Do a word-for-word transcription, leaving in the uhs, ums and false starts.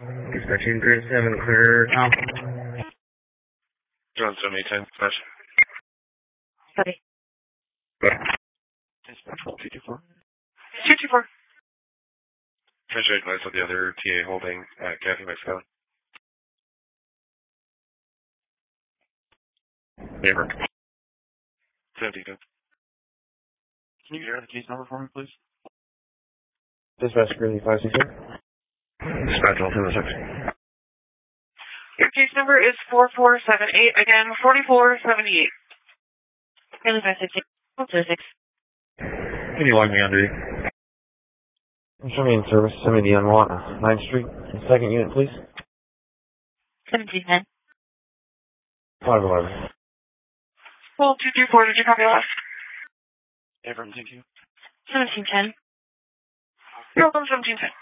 Section thirty-seven, clear now. John seventy ten, smash. Study. two two four. two two four. Measure advice of the other T A holding at Kathy Mexico. Neighbor. seventy-two. Can you share the case number for me, please? Dispatch Green five six eight. Dispatch all two six. Your case number is four four seven eight. Again, forty-four seventy-eight. Green five six eight. one two six. Can you log me on duty? Show me in service. Send me the unwant. ninth Street. Second unit, please. seventeen ten. five eleven. Well, two two four. Did you copy last? Everyone, thank you. seventeen ten. You're welcome, seventeen ten.